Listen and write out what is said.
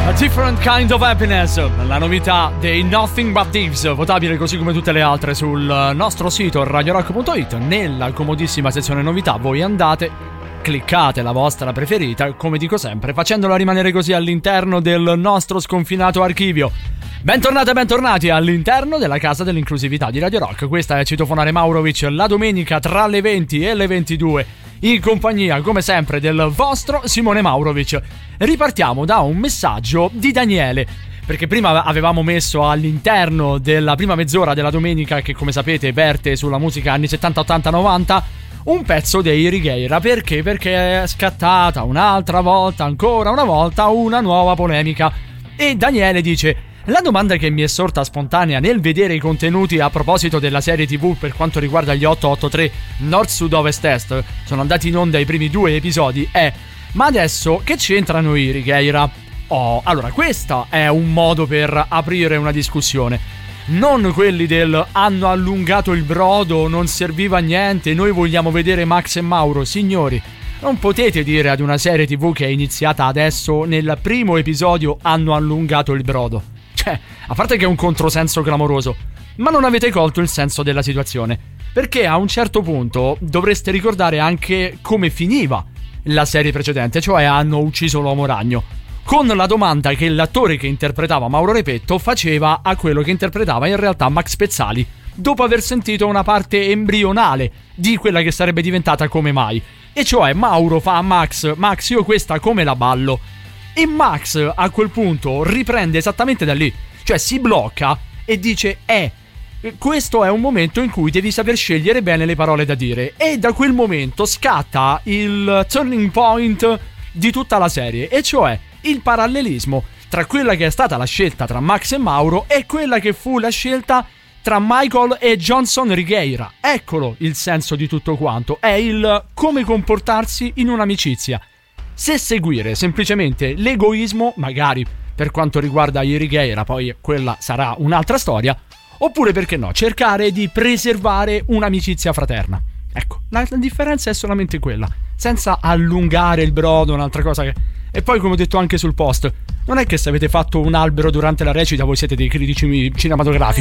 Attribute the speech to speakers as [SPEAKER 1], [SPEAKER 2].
[SPEAKER 1] A Different Kind of Happiness, la novità dei Nothing But Thieves, votabile così come tutte le altre sul nostro sito radiorock.it. Nella comodissima sezione novità voi andate, cliccate la vostra preferita, come dico sempre, facendola rimanere così all'interno del nostro sconfinato archivio. Bentornate e bentornati all'interno della casa dell'inclusività di Radio Rock. Questa è Citofonare Maurovic, la domenica tra le 20 e le 22, in compagnia, come sempre, del vostro Simone Maurovic. Ripartiamo da un messaggio di Daniele, perché prima avevamo messo all'interno della prima mezz'ora della domenica, che come sapete verte sulla musica anni 70, 80, 90, un pezzo dei Righeira. Perché? Perché è scattata un'altra volta, ancora una volta, una nuova polemica. E Daniele dice: la domanda che mi è sorta spontanea nel vedere i contenuti a proposito della serie TV per quanto riguarda gli 883 Nord Sud Ovest Est, sono andati in onda i primi 2 episodi, è: ma adesso che c'entrano i Righeira? Allora, questo è un modo per aprire una discussione. Non quelli del hanno allungato il brodo, non serviva a niente, noi vogliamo vedere Max e Mauro. Signori, non potete dire ad una serie TV che è iniziata adesso, nel primo episodio hanno allungato il brodo. Cioè, a parte che è un controsenso clamoroso, ma non avete colto il senso della situazione, perché a un certo punto dovreste ricordare anche come finiva la serie precedente, cioè hanno ucciso l'uomo ragno, con la domanda che l'attore che interpretava Mauro Repetto faceva a quello che interpretava in realtà Max Pezzali, dopo aver sentito una parte embrionale di quella che sarebbe diventata Come Mai, e cioè Mauro fa a Max: Max, io questa come la ballo? E Max a quel punto riprende esattamente da lì, cioè si blocca e dice: questo è un momento in cui devi saper scegliere bene le parole da dire. E da quel momento scatta il turning point di tutta la serie, e cioè il parallelismo tra quella che è stata la scelta tra Max e Mauro e quella che fu la scelta tra Michael e Johnson Righeira. Eccolo il senso di tutto quanto, è il come comportarsi in un'amicizia. Se seguire semplicemente l'egoismo, magari per quanto riguarda i Righeira, poi quella sarà un'altra storia, oppure perché no, cercare di preservare un'amicizia fraterna. Ecco, la differenza è solamente quella, senza allungare il brodo, un'altra cosa che... E poi, come ho detto anche sul post, non è che se avete fatto un albero durante la recita voi siete dei critici cinematografici.